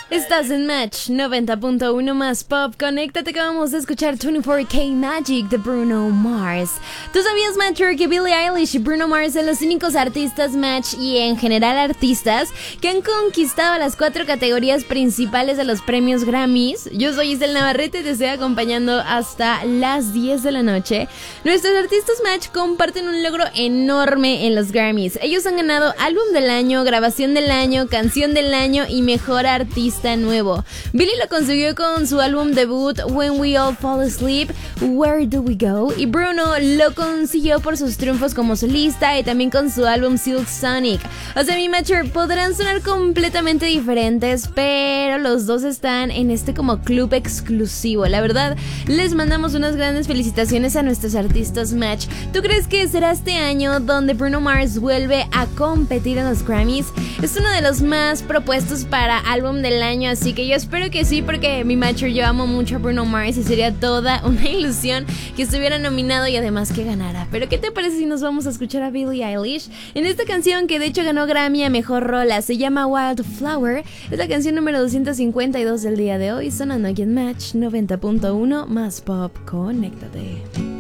Estás en Match 90.1 más Pop. Conéctate que vamos a escuchar 24K Magic de Bruno Mars. ¿Tú sabías, Matcher, que Billie Eilish y Bruno Mars son los únicos artistas Match y en general artistas que han conquistado las 4 categorías principales de los premios Grammys? Yo soy Isel Navarrete y te estoy acompañando hasta las 10 de la noche. Nuestros artistas Match comparten un logro enorme en los Grammys. Ellos han ganado Álbum del Año, Grabación del Año, Canción del Año y Mejor Artista Nuevo. Billie lo consiguió con su álbum debut When We All Fall Asleep, Where Do We Go, y Bruno lo consiguió por sus triunfos como solista y también con su álbum Silk Sonic. O sea, mi Matcher, podrán sonar completamente diferentes, pero los dos están en este como club exclusivo. La verdad, les mandamos unas grandes felicitaciones a nuestros artistas Match. ¿Tú crees que será este año donde Bruno Mars vuelve a competir en los Grammys? Es uno de los más propuestos para álbum del año, así que yo espero que sí, porque mi Matcher, yo amo mucho a Bruno Mars y sería toda una ilusión que estuviera nominado y además que ganara. Pero ¿qué te parece si nos vamos a escuchar a Billie Eilish en esta canción que de hecho ganó Grammy a Mejor Rola? Se llama Wildflower, es la canción número 252 del día de hoy, sonando aquí en Match 90.1 más Pop. Conéctate.